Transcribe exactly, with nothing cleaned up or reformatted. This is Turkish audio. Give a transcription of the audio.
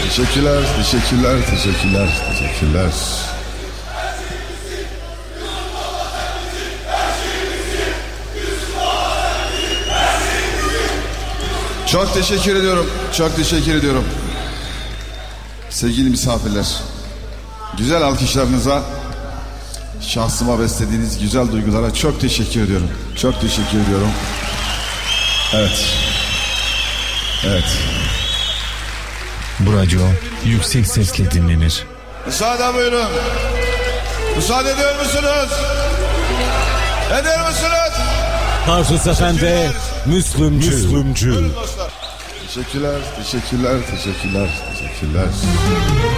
Teşekkürler, teşekkürler, teşekkürler, teşekkürler. Çok teşekkür ediyorum, çok teşekkür ediyorum. Sevgili misafirler, güzel alkışlarınıza, şahsıma beslediğiniz güzel duygulara çok teşekkür ediyorum. Çok teşekkür ediyorum. Evet. Evet. Bu radyo yüksek sesle dinlenir. Müsaade buyurun. Müsaade ediyor musunuz? Ediyor musunuz? Tarsus Efendi, Müslümcü. Müslümcü. Teşekkürler, teşekkürler, teşekkürler, teşekkürler.